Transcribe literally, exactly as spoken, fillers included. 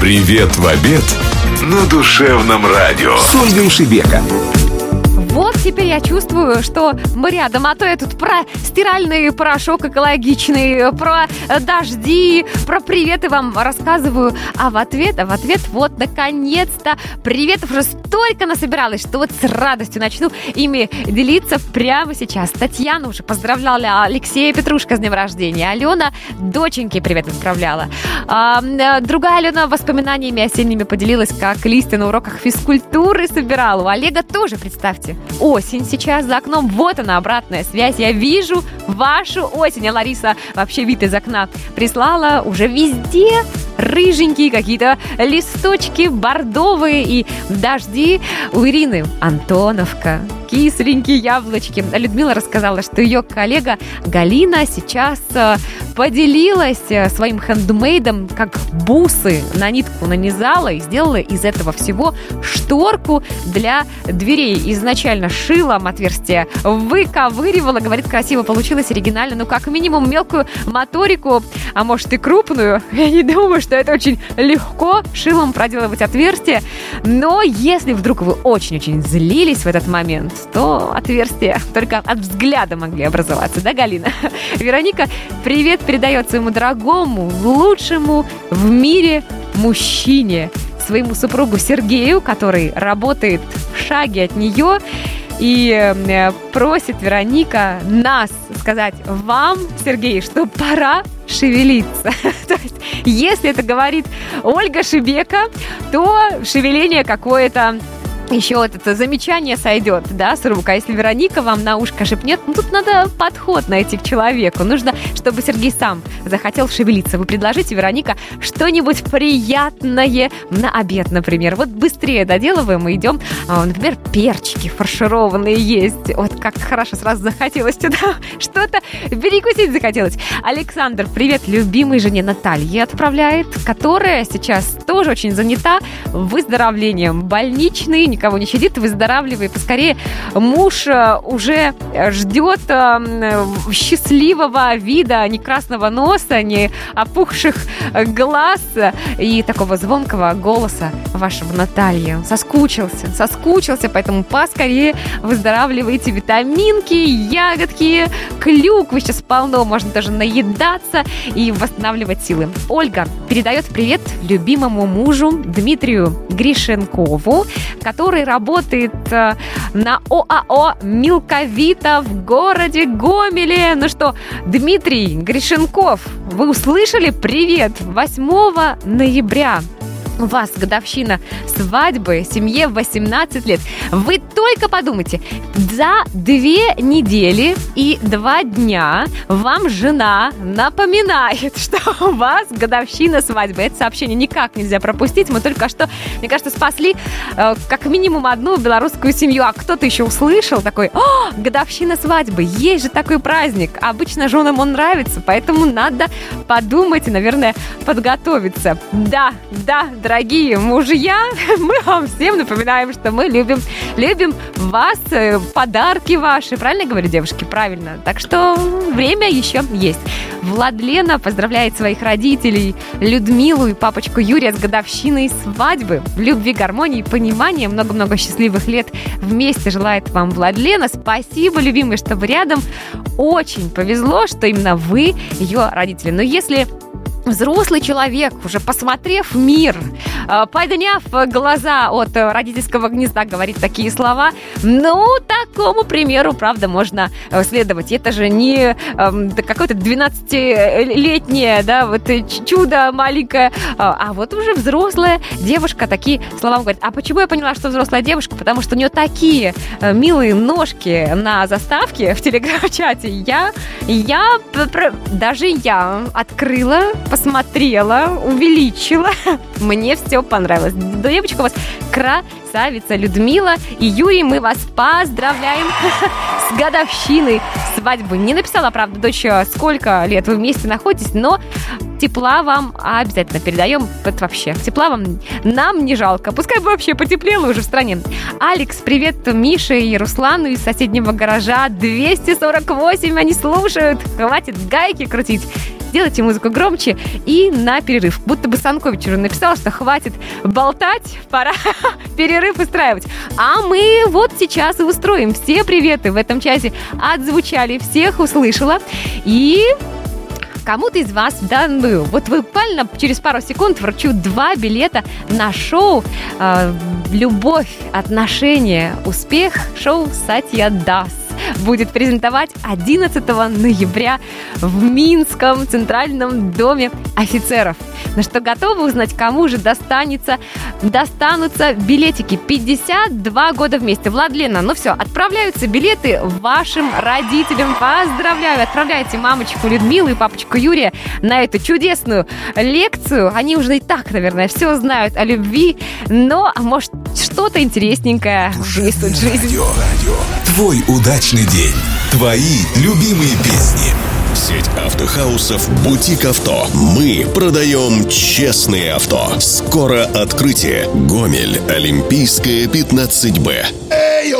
Привет в обед на душевном радио с Ольгой Шебека. Вот теперь я чувствую, что мы рядом. А то я тут про стиральный порошок экологичный, про дожди, про приветы вам рассказываю. А в ответ, а в ответ вот, наконец-то, приветов уже столько насобиралось, что вот с радостью начну ими делиться прямо сейчас. Татьяна уже поздравляла Алексея Петрушка с днем рождения. Алена доченьке привет отправляла. А, другая Алена воспоминаниями осенними поделилась, как листья на уроках физкультуры собирала. У Олега тоже, представьте, осень сейчас за окном. Вот она, обратная связь. Я вижу вашу осень. А Лариса вообще вид из окна прислала. Уже везде рыженькие какие-то листочки, бордовые и дожди. У Ирины Антоновка. Кисленькие яблочки. Людмила рассказала, что ее коллега Галина сейчас поделилась своим хендмейдом, как бусы на нитку нанизала и сделала из этого всего шторку для дверей. Изначально шила отверстие, выковыривала, говорит, красиво получилось, оригинально, ну как минимум мелкую моторику, а может и крупную. Я не думаю, что это очень легко шилом проделывать отверстие, но если вдруг вы очень-очень злились в этот момент, то отверстия только от взгляда могли образоваться, да, Галина? Вероника привет передает своему дорогому, лучшему в мире мужчине, своему супругу Сергею, который работает в шаге от нее, и просит Вероника нас сказать вам, Сергей, что пора шевелиться. То есть, если это говорит Ольга Шебека, то шевеление какое-то еще это замечание сойдет, да, с рук. А если Вероника вам на ушко шепнет, ну, тут надо подход найти к человеку. Нужно, чтобы Сергей сам захотел шевелиться. Вы предложите, Вероника, что-нибудь приятное на обед, например. Вот быстрее доделываем и идем, например, перчики фаршированные есть. Вот как хорошо, сразу захотелось сюда что-то перекусить захотелось. Александр, привет любимой жене Наталье отправляет, которая сейчас тоже очень занята выздоровлением. Больничный, никого не щадит, выздоравливай поскорее. Муж уже ждет счастливого вида, ни красного носа, ни опухших глаз и такого звонкого голоса вашего Натальи. Соскучился, соскучился, поэтому поскорее выздоравливайте. Витаминки, ягодки, клюквы сейчас полно, можно даже наедаться и восстанавливать силы. Ольга передает привет любимому мужу Дмитрию Гришенкову, который работает на ОАО «Милковита» в городе Гомеле. Ну что, Дмитрий Гришенков, вы услышали? Привет! восьмого ноября у вас годовщина свадьбы, семье восемнадцать лет. Вы только подумайте, за две недели и два дня вам жена напоминает, что у вас годовщина свадьбы. Это сообщение никак нельзя пропустить. Мы только что, мне кажется, спасли э, как минимум одну белорусскую семью. А кто-то еще услышал такой: о, годовщина свадьбы, есть же такой праздник. Обычно женам он нравится, поэтому надо подумать и, наверное, подготовиться. Да, да, дорогие мужья, мы вам всем напоминаем, что мы любим, любим вас, подарки ваши. Правильно говорю, девушки? Правильно. Так что время еще есть. Владлена поздравляет своих родителей Людмилу и папочку Юрия с годовщиной свадьбы. В любви, гармонии, понимании, много-много счастливых лет вместе желает вам Владлена. Спасибо, любимые, что вы рядом. Очень повезло, что именно вы ее родители. Но если взрослый человек, уже посмотрев мир, подняв глаза от родительского гнезда, говорит такие слова, ну, такому примеру, правда, можно следовать. Это же не какое-то двенадцатилетнее, да, вот чудо маленькое, а вот уже взрослая девушка такие слова говорит. А почему я поняла, что взрослая девушка? Потому что у нее такие милые ножки на заставке в телеграм-чате. Я, я, даже я открыла, посмотрела, увеличила. Мне все понравилось. Девочка у вас красавица. Людмила и Юрий, мы вас поздравляем с годовщиной свадьбы. Не написала, правда, дочь, сколько лет вы вместе находитесь, но тепла вам обязательно передаем. Это вообще, тепла вам нам не жалко. Пускай бы вообще потеплело уже в стране. Алекс, привет Мише и Руслану из соседнего гаража. двести сорок восемь они слушают. Хватит гайки крутить. сделайте музыку громче и на перерыв. Будто бы Санкович уже написал, что хватит болтать, пора перерыв устраивать. А мы вот сейчас и устроим. Все приветы в этом часе отзвучали, всех услышала. И... кому-то из вас данную. Вот буквально через пару секунд вручу два билета на шоу э, «Любовь, отношения, успех». Шоу «Сатья Дас» будет презентовать одиннадцатого ноября в Минском Центральном доме офицеров. Ну что, готовы узнать, кому же достанется, достанутся билетики? пятьдесят два года вместе. Влад, Лена, ну все, отправляются билеты вашим родителям. Поздравляю, отправляйте мамочку Людмилу и папочку Юрия на эту чудесную лекцию. Они уже и так, наверное, все знают о любви, но, может, что-то интересненькое вынесут в жизнь. Радио. Радио. Твой удачный день. Твои любимые песни. Сеть автохаусов «Бутик Авто». Мы продаем честные авто. Скоро открытие. Гомель. Олимпийская, пятнадцать Б. Эй,